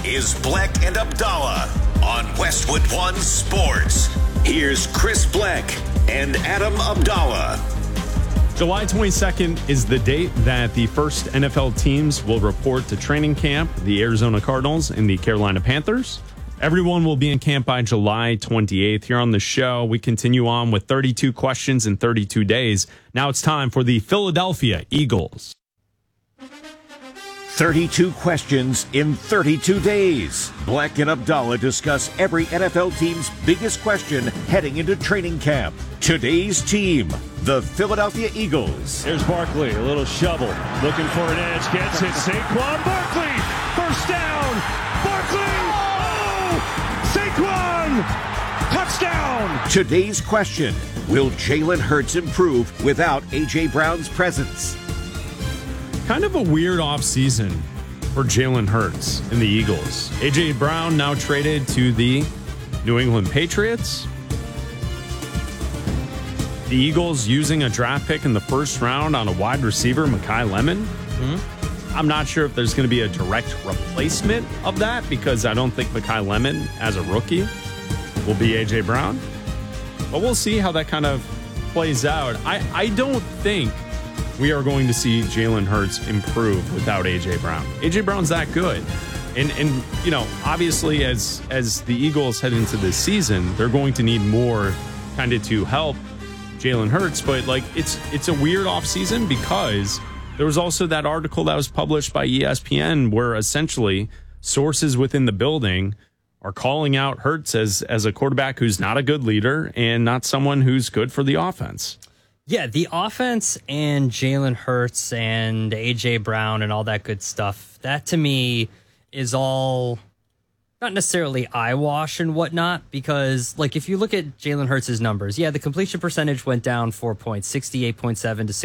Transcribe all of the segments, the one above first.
is Bleck and Abdallah on Westwood One Sports. Here's Chris Bleck and Adam Abdallah. July 22nd is the date that the first NFL teams will report to training camp, the Arizona Cardinals and the Carolina Panthers. Everyone will be in camp by July 28th. Here on the show, we continue on with 32 questions in 32 days. Now it's time for the Philadelphia Eagles. 32 questions in 32 days. Bleck and Abdallah discuss every NFL team's biggest question heading into training camp. Today's team, the Philadelphia Eagles. Here's Barkley, a little shovel, looking for an edge, gets it, Saquon Barkley, first down, Barkley, Saquon, touchdown. Today's question, will Jalen Hurts improve without A.J. Brown's presence? Kind of a weird offseason for Jalen Hurts and the Eagles. A.J. Brown now traded to the New England Patriots. The Eagles using a draft pick in the first round on a wide receiver, Makai Lemon. I'm not sure if there's going to be a direct replacement of that because I don't think Makai Lemon, as a rookie, will be A.J. Brown. But we'll see how that kind of plays out. I don't think we are going to see Jalen Hurts improve without A.J. Brown. A.J. Brown's that good. And you know, obviously as the Eagles head into this season, they're going to need more kind of to help Jalen Hurts. But like it's a weird offseason because there was also that article that was published by ESPN where essentially sources within the building are calling out Hurts as a quarterback who's not a good leader and not someone who's good for the offense. Yeah, the offense and Jalen Hurts and A.J. Brown and all that good stuff, that to me is all not necessarily eyewash and whatnot, because like if you look at Jalen Hurts' numbers, yeah, the completion percentage went down 4 points, 68.7 to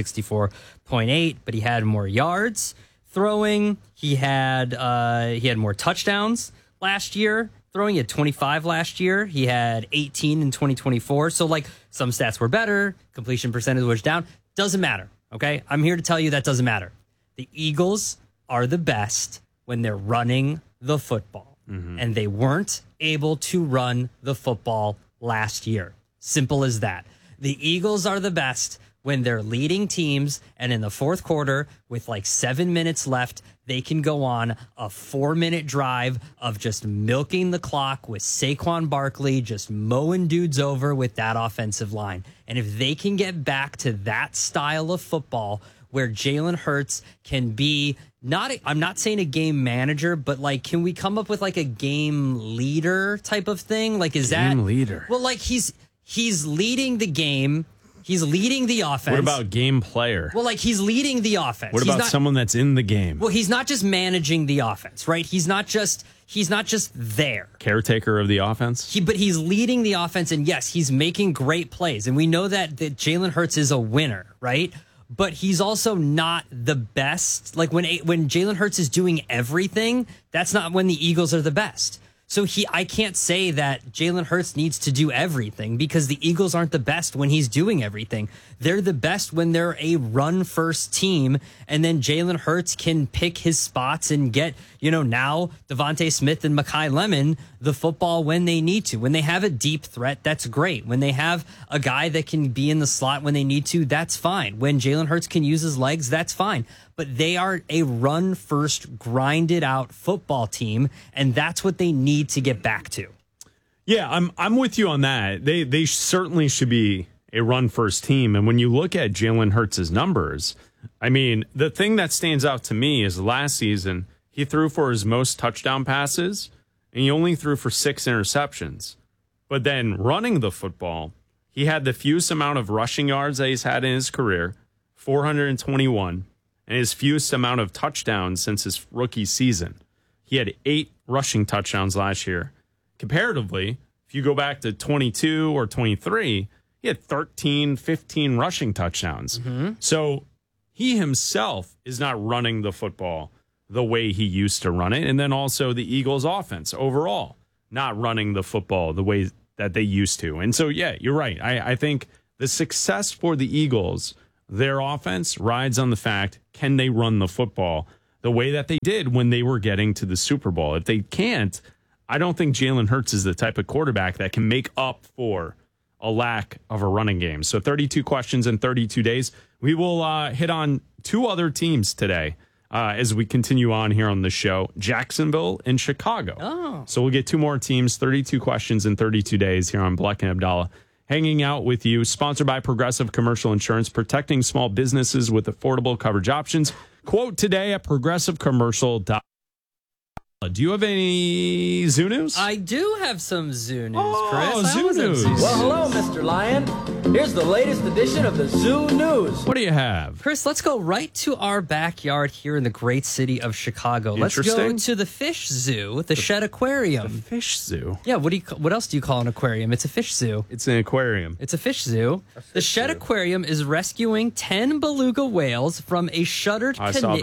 64.8, but he had more yards throwing. He had more touchdowns last year. Throwing at 25 last year. He had 18 in 2024. So, like, some stats were better. Completion percentage was down. Doesn't matter, okay? I'm here to tell you that doesn't matter. The Eagles are the best when they're running the football. And they weren't able to run the football last year. Simple as that. The Eagles are the best when they're leading teams, and in the fourth quarter, with like 7 minutes left, they can go on a 4-minute drive of just milking the clock with Saquon Barkley, just mowing dudes over with that offensive line. And if they can get back to that style of football where Jalen Hurts can be I'm not saying a game manager, but like, can we come up with like a game leader type of thing? Like, is that game leader? Well, like he's leading the game. He's leading the offense. What about game player? Well, like he's leading the offense. What about someone that's in the game? Well, he's not just managing the offense, right? He's not just there. Caretaker of the offense? But he's leading the offense, and yes, he's making great plays. And we know that Jalen Hurts is a winner, right? But he's also not the best. Like when Jalen Hurts is doing everything, that's not when the Eagles are the best. So I can't say that Jalen Hurts needs to do everything because the Eagles aren't the best when he's doing everything. They're the best when they're a run-first team, and then Jalen Hurts can pick his spots and get, now Devontae Smith and Makai Lemon the football when they need to. When they have a deep threat, that's great. When they have a guy that can be in the slot when they need to, that's fine. When Jalen Hurts can use his legs, that's fine. But they are a run-first, grinded-out football team, and that's what they need to get back to. Yeah, I'm with you on that. They certainly should be a run-first team. And when you look at Jalen Hurts' numbers, I mean, the thing that stands out to me is last season, he threw for his most touchdown passes, and he only threw for 6 interceptions. But then running the football, he had the fewest amount of rushing yards that he's had in his career, 421. And his fewest amount of touchdowns since his rookie season. He had 8 rushing touchdowns last year. Comparatively, if you go back to 22 or 23, he had 13, 15 rushing touchdowns. So he himself is not running the football the way he used to run it. And then also the Eagles offense overall, not running the football the way that they used to. And so, yeah, you're right. I think the success for the Eagles, their offense rides on the fact, can they run the football the way that they did when they were getting to the Super Bowl. If they can't, I don't think Jalen Hurts is the type of quarterback that can make up for a lack of a running game. So 32 questions in 32 days. We will hit on two other teams today as we continue on here on the show, Jacksonville and Chicago. Oh. So we'll get two more teams, 32 questions in 32 days here on Black and Abdallah. Hanging out with you, sponsored by Progressive Commercial Insurance, protecting small businesses with affordable coverage options. Quote today at progressivecommercial.com. Do you have any Zoo news? I do have some Zoo news, Oh, Chris. Zoo news. Well, hello, Mr. Lion. Here's the latest edition of the Zoo News. What do you have? Chris, let's go right to our backyard here in the great city of Chicago. Let's go Interesting. to the Fish Zoo, the Shed Aquarium. Fish zoo. Yeah, what else do you call an aquarium? It's a fish zoo. It's an aquarium. It's a fish zoo. The Shed Aquarium is rescuing 10 beluga whales from a shuttered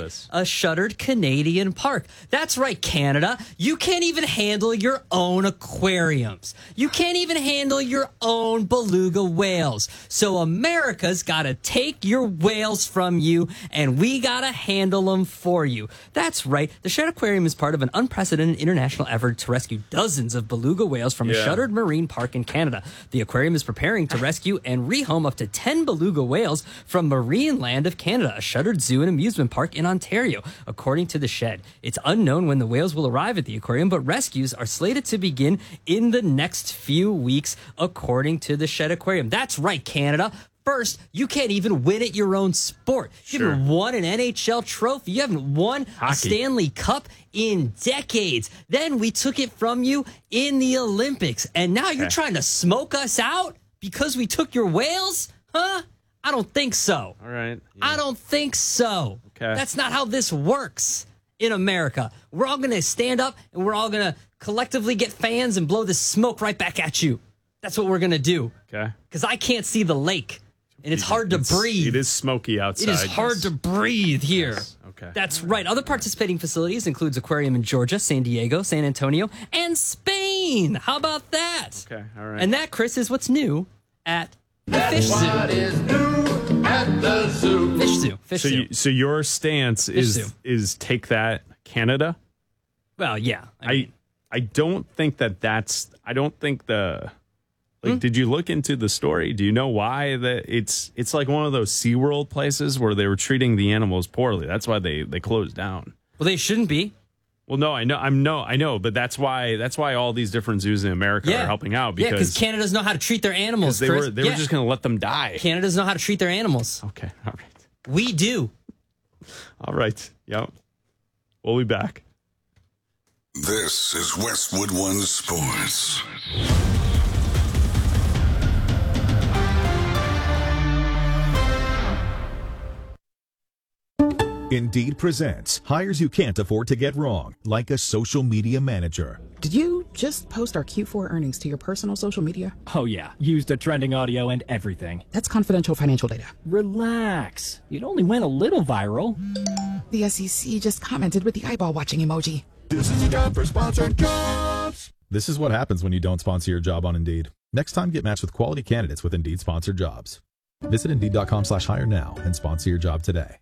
Canadian park. That's right, Canada. You can't even handle your own aquariums. You can't even handle your own beluga whales. So America's got to take your whales from you, and we got to handle them for you. That's right. The Shed Aquarium is part of an unprecedented international effort to rescue dozens of beluga whales from a shuttered marine park in Canada. The aquarium is preparing to rescue and rehome up to 10 beluga whales from Marine Land of Canada, a shuttered zoo and amusement park in Ontario, according to the Shed. It's unknown when the whales will arrive at the aquarium, but rescues are slated to begin in the next few weeks, according to the Shed Aquarium. That's right, Canada. First, you can't even win at your own sport. You haven't won an NHL trophy. You haven't won a Stanley Cup in decades. Then we took it from you in the Olympics. And now you're trying to smoke us out because we took your whales? Huh? I don't think so. All right. Yeah. I don't think so. Okay. That's not how this works in America. We're all going to stand up and we're all going to collectively get fans and blow this smoke right back at you. That's what we're going to do. Okay. Because I can't see the lake. And it's hard to breathe. It is smoky outside. It is hard to breathe here. Yes. Okay. That's right. Other participating facilities includes aquarium in Georgia, San Diego, San Antonio, and Spain. How about that? Okay. All right. And that, Chris, is what's new at the Fish Zoo. What is new at the zoo? Fish Zoo. Fish Zoo. So your stance zoo. is take that Canada? Well, yeah. I don't think that's I don't think the did you look into the story? Do you know why that it's like one of those SeaWorld places where they were treating the animals poorly? That's why they closed down. Well, they shouldn't be. Well, no, I know, but that's why all these different zoos in America are helping out because Canada doesn't know how to treat their animals. they were just going to let them die. Canada doesn't know how to treat their animals. Okay, all right. We do. All right. Yep. We'll be back. This is Westwood One Sports. Indeed presents hires you can't afford to get wrong, like a social media manager. Did you just post our Q4 earnings to your personal social media? Oh yeah, used the trending audio and everything. That's confidential financial data. Relax. It only went a little viral. The SEC just commented with the eyeball watching emoji. This is a job for sponsored jobs. This is what happens when you don't sponsor your job on Indeed. Next time, get matched with quality candidates with Indeed sponsored jobs. Visit Indeed.com/hire now and sponsor your job today.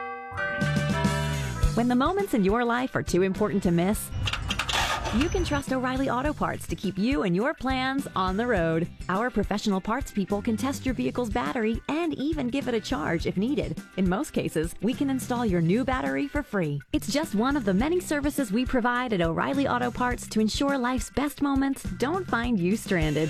When the moments in your life are too important to miss, you can trust O'Reilly Auto Parts to keep you and your plans on the road. Our professional parts people can test your vehicle's battery and even give it a charge if needed. In most cases, we can install your new battery for free. It's just one of the many services we provide at O'Reilly Auto Parts to ensure life's best moments don't find you stranded.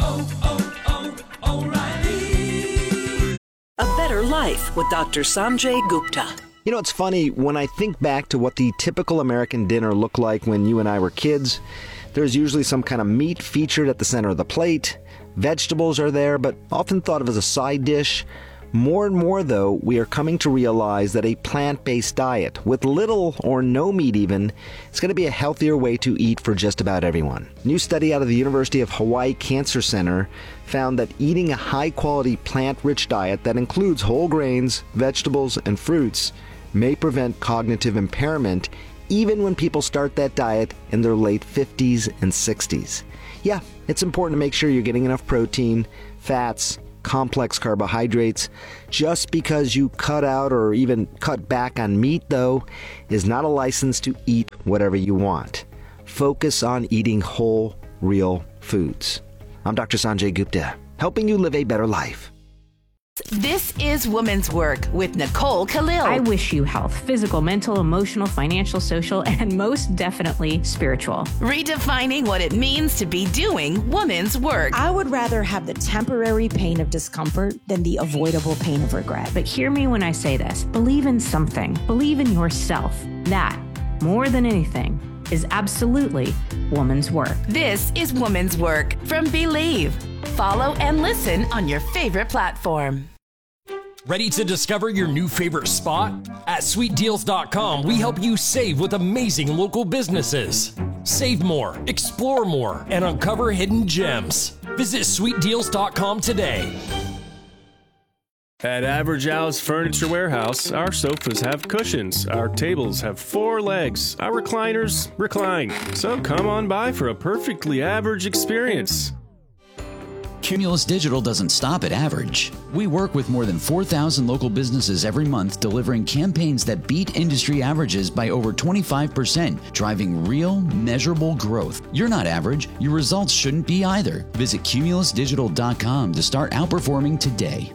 O'Reilly. A better life with Dr. Sanjay Gupta. You know, it's funny, when I think back to what the typical American dinner looked like when you and I were kids, there's usually some kind of meat featured at the center of the plate. Vegetables are there, but often thought of as a side dish. More and more, though, we are coming to realize that a plant-based diet, with little or no meat even, is going to be a healthier way to eat for just about everyone. A new study out of the University of Hawaii Cancer Center found that eating a high-quality plant-rich diet that includes whole grains, vegetables, and fruits may prevent cognitive impairment even when people start that diet in their late 50s and 60s. Yeah, it's important to make sure you're getting enough protein, fats, complex carbohydrates. Just because you cut out or even cut back on meat, though, is not a license to eat whatever you want. Focus on eating whole, real foods. I'm Dr. Sanjay Gupta, helping you live a better life. This is Woman's Work with Nicole Khalil. I wish you health, physical, mental, emotional, financial, social, and most definitely spiritual. Redefining what it means to be doing woman's work. I would rather have the temporary pain of discomfort than the avoidable pain of regret. But hear me when I say this. Believe in something. Believe in yourself. That, more than anything, is absolutely woman's work. This is Woman's Work from Believe. Follow and listen on your favorite platform. Ready to discover your new favorite spot? At sweetdeals.com, we help you save with amazing local businesses. Save more, explore more, and uncover hidden gems. Visit sweetdeals.com today. At Average Al's Furniture Warehouse, our sofas have cushions, our tables have 4 legs, our recliners recline. So come on by for a perfectly average experience. Cumulus Digital doesn't stop at average. We work with more than 4,000 local businesses every month, delivering campaigns that beat industry averages by over 25%, driving real, measurable growth. You're not average. Your results shouldn't be either. Visit cumulusdigital.com to start outperforming today.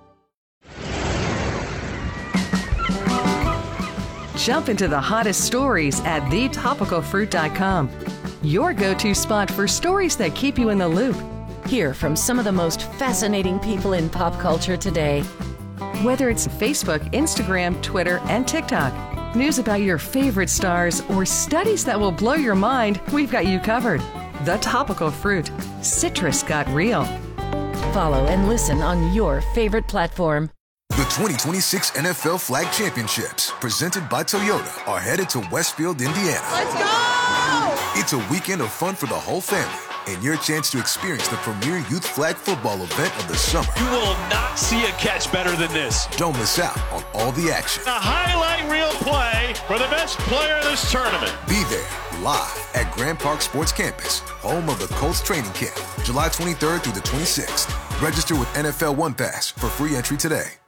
Jump into the hottest stories at thetopicalfruit.com. Your go-to spot for stories that keep you in the loop. Hear from some of the most fascinating people in pop culture today. Whether it's Facebook, Instagram, Twitter, and TikTok, news about your favorite stars, or studies that will blow your mind, we've got you covered. The Topical Fruit. Citrus got real. Follow and listen on your favorite platform. The 2026 NFL Flag Championships, presented by Toyota, are headed to Westfield, Indiana. Let's go! It's a weekend of fun for the whole family, and your chance to experience the premier youth flag football event of the summer. You will not see a catch better than this. Don't miss out on all the action. A highlight reel play for the best player of this tournament. Be there, live at Grand Park Sports Campus, home of the Colts training camp, July 23rd through the 26th. Register with NFL One Pass for free entry today.